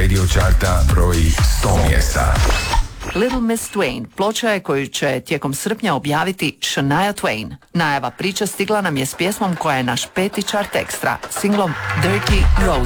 Radio Charta broji 100 mjesta. Little Miss Twain ploča je koju će tijekom srpnja objaviti Shania Twain. Najava priča stigla nam je s pjesmom koja je naš 5. chart ekstra, singlom Dirty Roses.